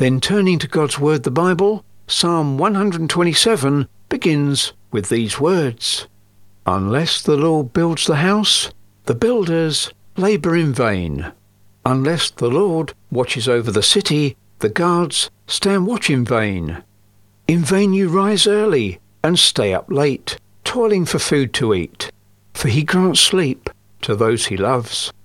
Then turning to God's Word, the Bible, Psalm 127 begins with these words: "Unless the Lord builds the house, the builders labour in vain. Unless the Lord watches over the city, the guards stand watch in vain. In vain you rise early and stay up late, toiling for food to eat, for he grants sleep to those he loves.